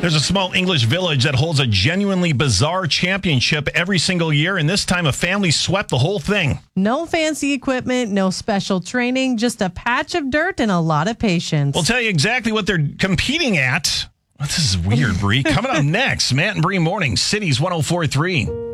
There's a small English village that holds a genuinely bizarre championship every single year, and this time a family swept the whole thing. No fancy equipment, no special training, just a patch of dirt and a lot of patience. We'll tell you exactly what they're competing at. This is weird, Bree. Coming up next, Matt and Bree Morning, Cities 104.3.